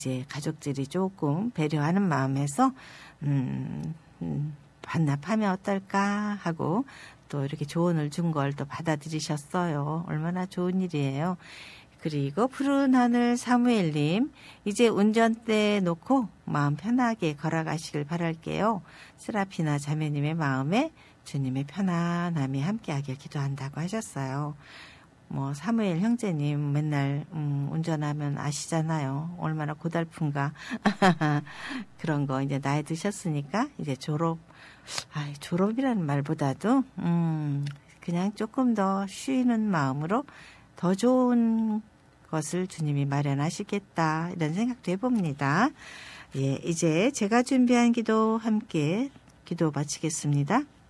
이제 가족들이 조금 배려하는 마음에서 반납하면 어떨까 하고 또 이렇게 조언을 준 걸 또 받아들이셨어요. 얼마나 좋은 일이에요. 그리고 푸른 하늘 사무엘님, 이제 운전대 놓고 마음 편하게 걸어가시길 바랄게요. 스라피나 자매님의 마음에 주님의 편안함이 함께하길 기도한다고 하셨어요. 뭐 사무엘 형제님 맨날 운전하면 아시잖아요. 얼마나 고달픈가. 그런 거 이제 나이 드셨으니까 이제 졸업이라는 말보다도 그냥 조금 더 쉬는 마음으로 더 좋은 것을 주님이 마련하시겠다 이런 생각도 해봅니다. 예, 이제 제가 준비한 기도 함께 기도 마치겠습니다.